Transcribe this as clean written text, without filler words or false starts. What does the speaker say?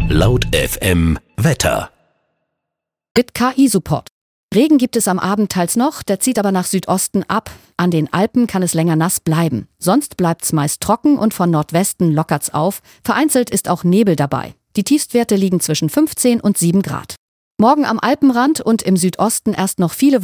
Laut FM Wetter. Mit KI-Support. Regen gibt es am Abend teils noch, der zieht aber nach Südosten ab. An den Alpen kann es länger nass bleiben. Sonst bleibt's meist trocken und von Nordwesten lockert's auf. Vereinzelt ist auch Nebel dabei. Die Tiefstwerte liegen zwischen 15 und 7 Grad. Morgen am Alpenrand und im Südosten erst noch viele